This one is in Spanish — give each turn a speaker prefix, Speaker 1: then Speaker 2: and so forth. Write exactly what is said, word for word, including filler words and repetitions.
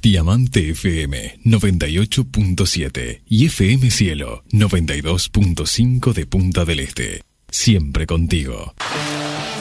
Speaker 1: Diamante F M noventa y ocho punto siete y F M Cielo noventa y dos punto cinco de Punta del Este. Siempre contigo.